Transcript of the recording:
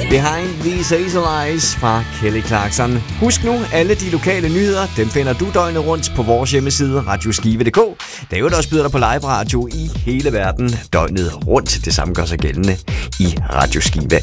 Behind These Hazel Eyes fra Kelly Clarkson. Husk nu, alle de lokale nyheder, dem finder du døgnet rundt på vores hjemmeside, radioskive.dk. Der er jo også byder dig på live radio i hele verden, døgnet rundt. Det samme gør sig gældende i Radioskive